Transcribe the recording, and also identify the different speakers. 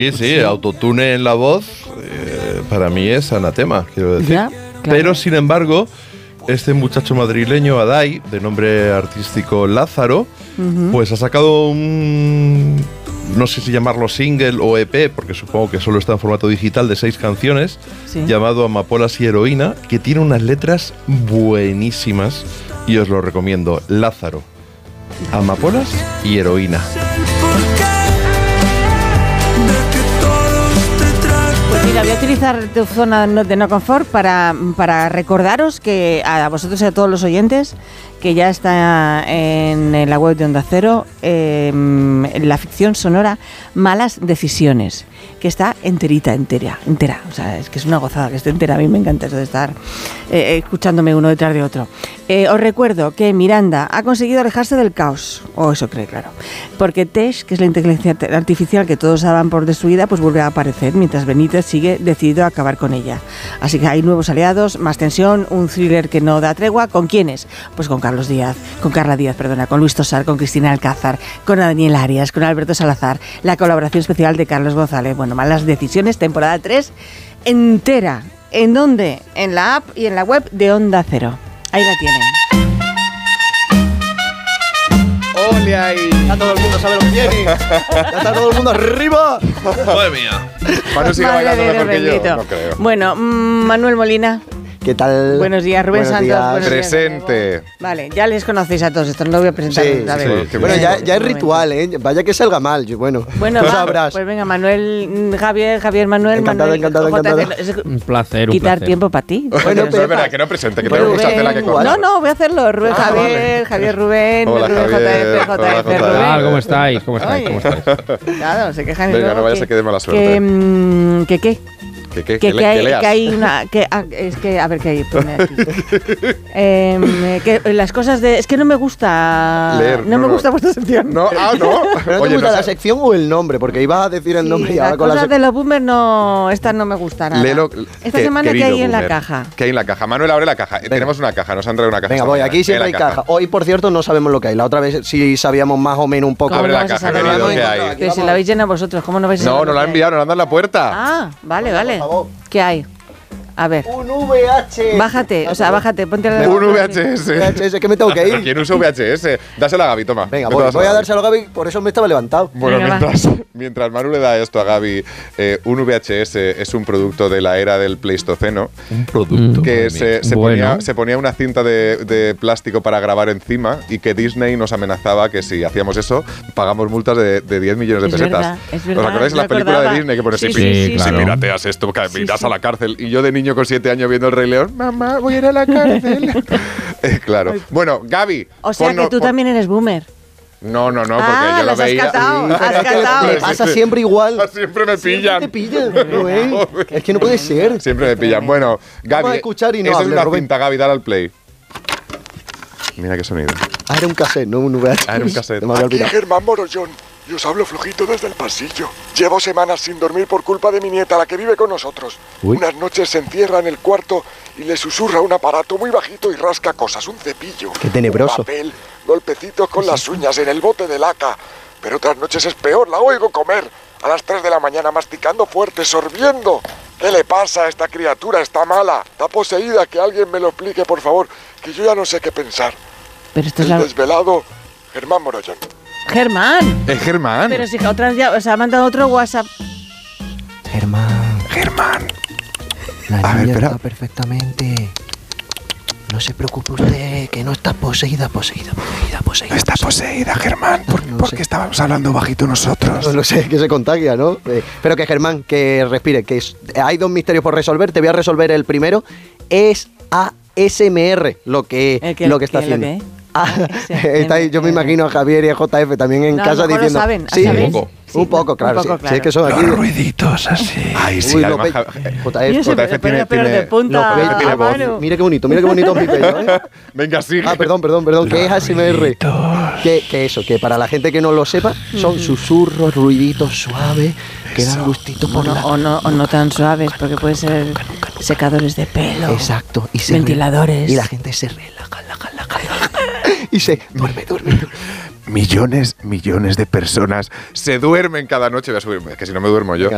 Speaker 1: Sí, autotune en la voz para mí es anatema, quiero decir.
Speaker 2: Ya, claro.
Speaker 1: Pero, sin embargo, este muchacho madrileño, Adai, de nombre artístico Lázaro, pues ha sacado un, no sé si llamarlo single o EP, porque supongo que solo está en formato digital, de 6 canciones, llamado Amapolas y Heroína, que tiene unas letras buenísimas y os lo recomiendo. Lázaro, Amapolas y Heroína.
Speaker 2: Pues mira, voy a utilizar tu zona de no confort para recordaros que a vosotros y a todos los oyentes que ya está en la web de Onda Cero la ficción sonora Malas Decisiones, que está entera. O sea, es que es una gozada que esté entera. A mí me encanta eso de estar escuchándome uno detrás de otro. Os recuerdo que Miranda ha conseguido alejarse del caos, o eso cree, claro, porque Tesh, que es la inteligencia artificial que todos daban por destruida, pues vuelve a aparecer, mientras Benítez sigue decidido a acabar con ella. Así que hay nuevos aliados, más tensión, un thriller que no da tregua. ¿Con quiénes? Pues con Carla Díaz, con Luis Tosar, con Cristina Alcázar, con Daniel Arias, con Alberto Salazar, la colaboración especial de Carlos González. Bueno, Malas Decisiones, temporada 3, entera. ¿En dónde? En la app y en la web de Onda Cero. Ahí la tienen.
Speaker 3: ¡Ole ahí! Ya todo el mundo sabe lo que viene. Ya está todo el mundo arriba.
Speaker 1: ¡Madre mía!
Speaker 3: Manu sigue bailando mejor que yo. No creo.
Speaker 2: Bueno, Manuel Molina.
Speaker 3: ¿Qué tal?
Speaker 2: Buenos días, Rubén Santos. Buenos
Speaker 4: Presente.
Speaker 2: Días, vale, ya les conocéis a todos estos, no lo voy a presentar.
Speaker 3: Sí. Bueno, ya es ritual, ¿eh? Vaya que salga mal. Bueno, sabrás.
Speaker 2: Pues venga, Manuel, Javier, Manuel.
Speaker 3: Encantado.
Speaker 2: Es
Speaker 5: un placer.
Speaker 2: Quitar tiempo para ti.
Speaker 4: Bueno, pero es verdad que no presente, que tengo mucha tela que cortar.
Speaker 2: No, voy a hacerlo. Rubén, Javier, Rubén.
Speaker 4: Hola,
Speaker 2: JF, Rubén.
Speaker 5: ¿Cómo estáis?
Speaker 2: Claro, se quejan.
Speaker 4: Venga, no vayas a que dé mala suerte.
Speaker 2: ¿Qué? Que hay una... es que, a ver qué hay. Pone aquí. Que las cosas de... Es que no me gusta...
Speaker 4: Leer.
Speaker 2: No me gusta vuestra sección.
Speaker 4: No.
Speaker 3: ¿Pero no te gusta la sección o el nombre? Porque ibas a decir el nombre y ahora con
Speaker 2: las cosas de los boomers no... Esta no me gusta nada. Esta semana, ¿qué hay en la caja?
Speaker 4: ¿Qué hay en la caja? Manuel, abre la caja. Tenemos una caja, nos han traído una caja.
Speaker 3: Venga, voy, aquí siempre hay caja. Hoy, por cierto, no sabemos lo que hay. La otra vez sí sabíamos más o menos un poco.
Speaker 4: Abre la caja, querido, ¿qué hay?
Speaker 2: Pero si la habéis llenado vosotros, ¿cómo no vais a saber?
Speaker 4: No, nos la han enviado, nos han dado en la puerta.
Speaker 2: Ah, vale. ¿Qué hay? A ver.
Speaker 3: Un VHS.
Speaker 2: Bájate, ponte la...
Speaker 4: Un VHS.
Speaker 3: ¿Qué me tengo que ir?
Speaker 4: ¿Quién usa VHS? Dáselo a Gaby, toma.
Speaker 3: Venga, voy a dárselo a Gaby, por eso me estaba levantado.
Speaker 4: Bueno, mientras Manu le da esto a Gaby, un VHS es un producto de la era del Pleistoceno.
Speaker 1: Un producto.
Speaker 4: Que se ponía una cinta de plástico para grabar encima y que Disney nos amenazaba que si hacíamos eso, pagamos multas de 10 millones de pesetas.
Speaker 2: Es verdad,
Speaker 4: ¿Os acordáis de la película de Disney que pone si pirateas esto, irás a la cárcel? Y yo de niño con 7 años viendo El Rey León, mamá, voy a ir a la cárcel. Claro. Bueno, Gaby.
Speaker 2: O sea que tú también eres boomer.
Speaker 4: No, porque yo lo veía.
Speaker 2: Has catado.
Speaker 3: Me pasa siempre igual.
Speaker 4: Siempre me pillan.
Speaker 3: Es que no puede ser.
Speaker 4: Siempre me pillan. Bueno, Gaby,
Speaker 3: vamos a escuchar y no
Speaker 4: esa
Speaker 3: hable,
Speaker 4: es una
Speaker 3: Rubén.
Speaker 4: cinta, Gaby, dale al play. Mira qué sonido.
Speaker 3: Era un cassette, no un VHS.
Speaker 4: Era un cassette.
Speaker 6: Aquí Germán Morollón. Y os hablo flojito desde el pasillo. Llevo semanas sin dormir por culpa de mi nieta, la que vive con nosotros. Unas noches se encierra en el cuarto y le susurra un aparato muy bajito y rasca cosas, un cepillo.
Speaker 3: Qué tenebroso.
Speaker 6: Un papel, golpecitos con las uñas en el bote de laca. Pero otras noches es peor, la oigo comer. A las 3 de la mañana masticando fuerte, sorbiendo. ¿Qué le pasa a esta criatura? Está mala, está poseída. Que alguien me lo explique, por favor, que yo ya no sé qué pensar.
Speaker 2: Pero esto
Speaker 6: el desvelado Germán Morollón.
Speaker 2: Germán.
Speaker 4: Es Germán.
Speaker 2: Pero si otras ya os ha mandado otro WhatsApp.
Speaker 3: Germán. La niña está perfectamente. No se preocupe usted, que no está poseída.
Speaker 6: No está poseída, Germán. ¿Por qué estábamos hablando bajito nosotros?
Speaker 3: No lo sé, que se contagia, ¿no? Pero que Germán, que respire, hay 2 misterios por resolver. Te voy a resolver el primero. Es ASMR lo que está haciendo.
Speaker 2: ¿Qué?
Speaker 3: Está ahí, yo me imagino a Javier y a JF también en casa diciendo.
Speaker 2: Saben,
Speaker 3: sí,
Speaker 2: ¿saben?
Speaker 3: Un poco, claro. Sí, es que son aquí.
Speaker 6: Los ruiditos así. Ay, sí, además
Speaker 4: JF tiene
Speaker 2: de punta.
Speaker 4: Tiene voz.
Speaker 3: Mira qué bonito mi pelo, ¿eh?
Speaker 4: Venga, sigue.
Speaker 3: Perdón, que es ASMR. Que para la gente que no lo sepa, son susurros, ruiditos suaves, que dan gustito por
Speaker 2: o no tan suaves, porque puede ser secadores de pelo.
Speaker 3: Exacto. Y
Speaker 2: ventiladores.
Speaker 3: Y la gente se relaja. Y se duerme.
Speaker 4: Millones de personas se duermen cada noche. Voy a subirme, que si no me duermo yo.